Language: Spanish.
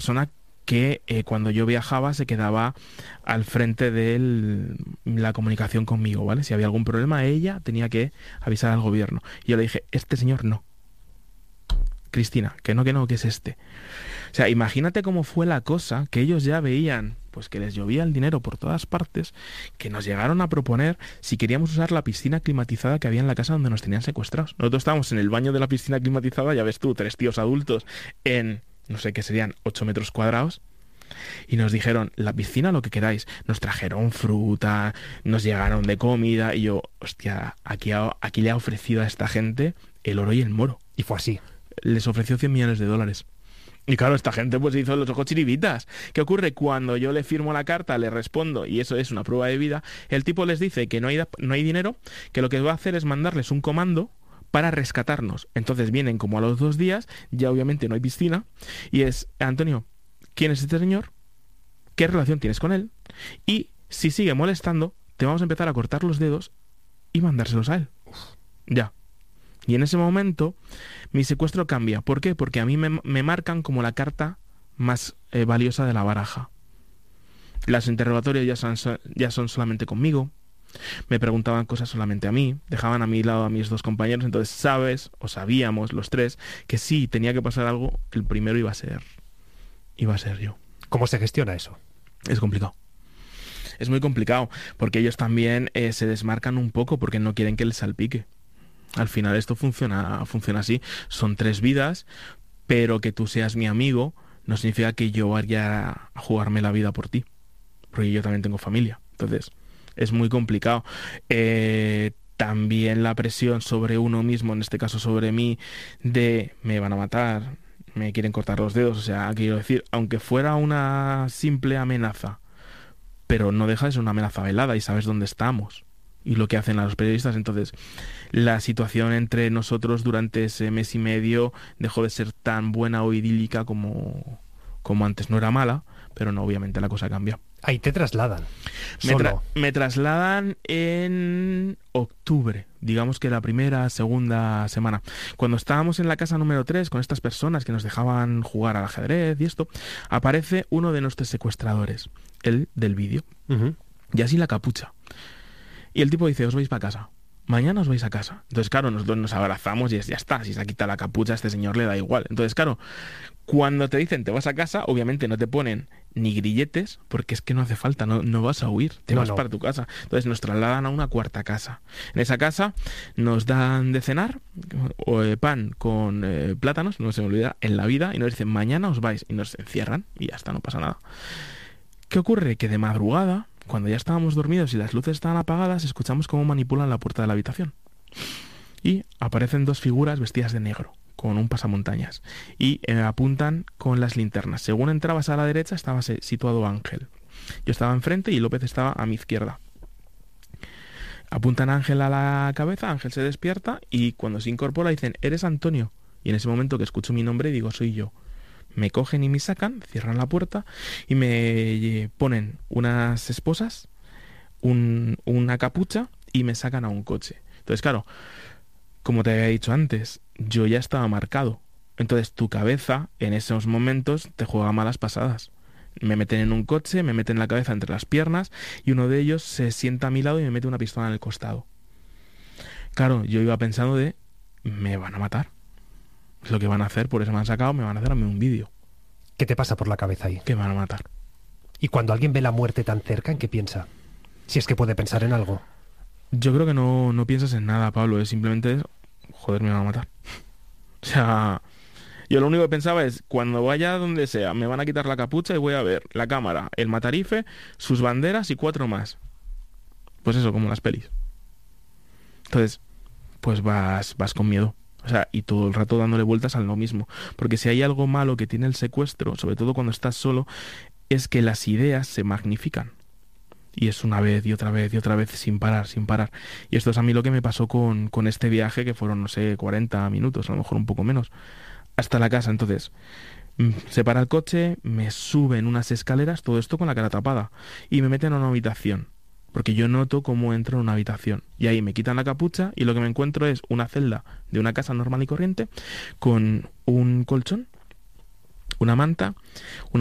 persona que cuando yo viajaba se quedaba al frente de la comunicación conmigo, ¿vale? Si había algún problema, ella tenía que avisar al gobierno. Y yo le dije, este señor no. Cristina, que no, que es este. O sea, imagínate cómo fue la cosa, que ellos ya veían, pues que les llovía el dinero por todas partes, que nos llegaron a proponer si queríamos usar la piscina climatizada que había en la casa donde nos tenían secuestrados. Nosotros estábamos en el baño de la piscina climatizada, ya ves tú, 3 tíos adultos en, no sé qué serían, 8 metros cuadrados, y nos dijeron, la piscina lo que queráis. Nos trajeron fruta, nos llegaron de comida, y yo, hostia, aquí le ha ofrecido a esta gente el oro y el moro. Y fue así. Les ofreció 100 millones de dólares. Y claro, esta gente pues hizo los ojos chiribitas. ¿Qué ocurre? Cuando yo le firmo la carta, le respondo, y eso es una prueba de vida, el tipo les dice que no hay dinero, que lo que va a hacer es mandarles un comando para rescatarnos. Entonces vienen como a los 2 días, ya obviamente no hay piscina, y es, Antonio, ¿quién es este señor? ¿Qué relación tienes con él? Y si sigue molestando, te vamos a empezar a cortar los dedos y mandárselos a él. Ya. Y en ese momento mi secuestro cambia. ¿Por qué? Porque a mí me marcan como la carta más valiosa de la baraja. Los interrogatorios ya son solamente conmigo. Me preguntaban cosas solamente a mí. Dejaban a mi lado a mis 2 compañeros. Entonces sabíamos los 3 que si tenía que pasar algo, el primero iba a ser yo. ¿Cómo se gestiona eso? Es complicado. Es muy complicado porque ellos también se desmarcan un poco porque no quieren que les salpique. Al final esto funciona así. Son 3 vidas, pero que tú seas mi amigo no significa que yo vaya a jugarme la vida por ti. Porque yo también tengo familia. Entonces, es muy complicado. También la presión sobre uno mismo, en este caso sobre mí, de me van a matar, me quieren cortar los dedos. O sea, quiero decir, aunque fuera una simple amenaza, pero no deja de ser una amenaza velada y sabes dónde estamos y lo que hacen a los periodistas. Entonces, la situación entre nosotros durante ese mes y medio dejó de ser tan buena o idílica como antes. No era mala, pero no, obviamente la cosa cambia. Ahí te trasladan. Me trasladan en octubre, digamos que la segunda semana. Cuando estábamos en la casa número 3 con estas personas que nos dejaban jugar al ajedrez y esto, aparece uno de nuestros secuestradores, el del vídeo, y así la capucha. Y el tipo dice, os vais para casa. Mañana os vais a casa. Entonces, claro, nosotros nos abrazamos y ya está. Si se ha quitado la capucha, a este señor le da igual. Entonces, claro, cuando te dicen te vas a casa, obviamente no te ponen ni grilletes, porque es que no hace falta, no vas a huir, te vas para tu casa. Entonces nos trasladan a una 4ª casa. En esa casa nos dan de cenar pan con plátanos, no se me olvida, en la vida, y nos dicen, mañana os vais, y nos encierran, y ya está, no pasa nada. ¿Qué ocurre? Que de madrugada, cuando ya estábamos dormidos y las luces estaban apagadas, escuchamos cómo manipulan la puerta de la habitación. Y aparecen 2 figuras vestidas de negro, con un pasamontañas, y apuntan con las linternas. Según entrabas a la derecha, estaba situado Ángel. Yo estaba enfrente y López estaba a mi izquierda. Apuntan a Ángel a la cabeza, Ángel se despierta y cuando se incorpora dicen, ¿eres Antonio? Y en ese momento que escucho mi nombre digo, soy yo. Me cogen y me sacan, cierran la puerta y me ponen unas esposas, una capucha y me sacan a un coche. Entonces, claro, como te había dicho antes, yo ya estaba marcado. Entonces tu cabeza en esos momentos te juega malas pasadas. Me meten en un coche, me meten la cabeza entre las piernas y uno de ellos se sienta a mi lado y me mete una pistola en el costado. Claro, yo iba pensando me van a matar. Es lo que van a hacer, por eso me han sacado, me van a hacer a mí un vídeo. ¿Qué te pasa por la cabeza ahí? Que me van a matar. Y cuando alguien ve la muerte tan cerca, ¿en qué piensa? Si es que puede pensar en algo. Yo creo que no piensas en nada, Pablo. Es simplemente, joder, me van a matar. O sea, yo lo único que pensaba es, cuando vaya donde sea, me van a quitar la capucha y voy a ver la cámara, el matarife, sus banderas y 4 más. Pues eso, como las pelis. Entonces, pues vas con miedo. O sea, y todo el rato dándole vueltas a lo mismo. Porque si hay algo malo que tiene el secuestro, sobre todo cuando estás solo, es que las ideas se magnifican. Y es una vez y otra vez y otra vez sin parar. Y esto es a mí lo que me pasó con este viaje, que fueron, no sé, 40 minutos, a lo mejor un poco menos, hasta la casa. Entonces, se para el coche, me suben unas escaleras, todo esto con la cara tapada, y me meten a una habitación. Porque yo noto cómo entro en una habitación. Y ahí me quitan la capucha y lo que me encuentro es una celda de una casa normal y corriente con un colchón, una manta,